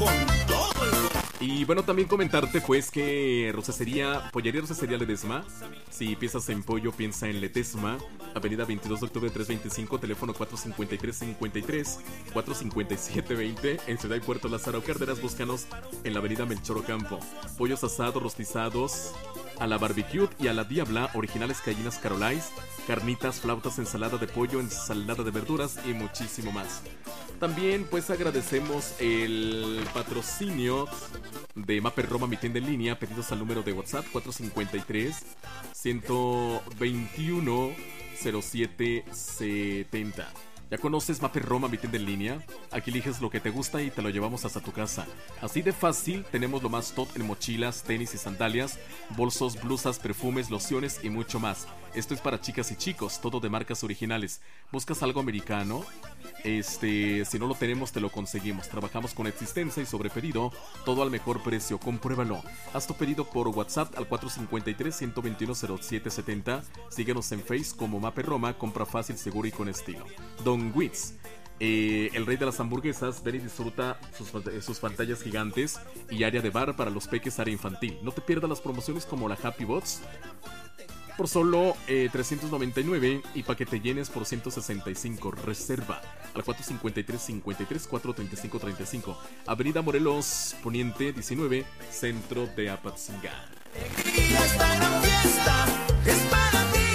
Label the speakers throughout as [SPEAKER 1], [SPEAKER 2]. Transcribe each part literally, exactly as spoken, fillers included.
[SPEAKER 1] con todo el...
[SPEAKER 2] Y bueno, también comentarte pues que Rosacería, Pollería Rosacería Ledesma. Si piensas en pollo, piensa en Ledesma. Avenida veintidós de octubre trescientos veinticinco, teléfono cuatro cinco tres cincuenta y tres, cuatro cinco siete veinte. En Ciudad y Puerto Lázaro Cárdenas, búscanos en la avenida Melchor Ocampo. Pollos asados, rostizados, a la barbecue y a la diabla, originales gallinas Carolais, carnitas, flautas, ensalada de pollo, ensalada de verduras y muchísimo más. También pues agradecemos el patrocinio de Maper Roma, mi tienda en línea. Pedidos al número de WhatsApp cuatro cinco tres, uno dos uno, cero siete siete cero. ¿Ya conoces Maper Roma, mi tienda en línea? Aquí eliges lo que te gusta y te lo llevamos hasta tu casa. Así de fácil, tenemos lo más top en mochilas, tenis y sandalias, bolsos, blusas, perfumes, lociones y mucho más. Esto es para chicas y chicos, todo de marcas originales. ¿Buscas algo americano? Este, si no lo tenemos, te lo conseguimos. Trabajamos con existencia y sobre pedido, todo al mejor precio. Compruébalo. Haz tu pedido por WhatsApp al cuatro cinco tres, uno dos uno, cero siete siete cero. Síguenos en Face como Maper Roma. Compra fácil, seguro y con estilo. Don Witz, eh, el rey de las hamburguesas. Ven y disfruta sus, sus pantallas gigantes y área de bar para los peques, área infantil. No te pierdas las promociones como la Happy Bots por solo eh, trescientos noventa y nueve y para que te llenes por ciento sesenta y cinco. Reserva al cuatro cinco tres, cinco tres, cuatro tres cinco tres cinco. Avenida Morelos Poniente diecinueve, centro de Apatzingán.
[SPEAKER 1] Esta gran fiesta es para ti.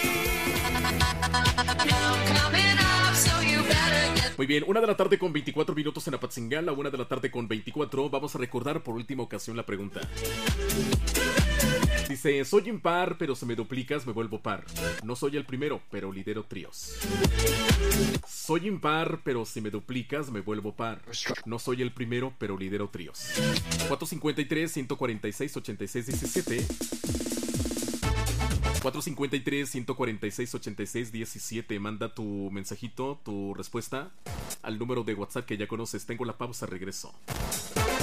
[SPEAKER 2] Muy bien, una de la tarde con veinticuatro minutos en Apatzingán, la una de la tarde con veinticuatro. Vamos a recordar por última ocasión la pregunta. Dice, soy impar, pero si me duplicas me vuelvo par. No soy el primero, pero lidero tríos. Soy impar, pero si me duplicas me vuelvo par. No soy el primero, pero lidero tríos. cuatro cinco tres, uno cuatro seis, ocho seis uno siete. cuatro cinco tres, uno cuatro seis, ocho seis uno siete. Manda tu mensajito, tu respuesta al número de WhatsApp que ya conoces. Tengo la pausa, regreso.